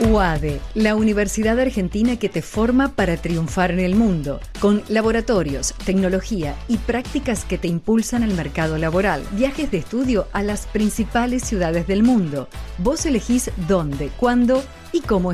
UADE, la universidad argentina que te forma para triunfar en el mundo, con laboratorios, tecnología y prácticas que te impulsan al mercado laboral. Viajes de estudio a las principales ciudades del mundo. Vos elegís dónde, cuándo y cómo